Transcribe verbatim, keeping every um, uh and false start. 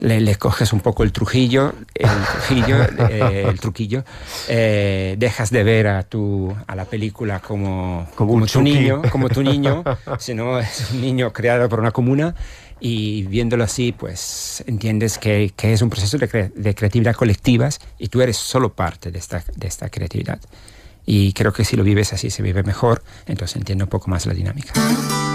le, le coges un poco el trujillo, el trujillo, eh, el truquillo, eh, dejas de ver a tu a la película como, Como como un tu Chucky. niño, como tu niño, sino es un niño creado por una comuna, y viéndolo así, pues entiendes que, que es un proceso de, cre- de creatividad colectivas y tú eres solo parte de esta, de esta creatividad. Y creo que si lo vives así se vive mejor, entonces entiendo un poco más la dinámica.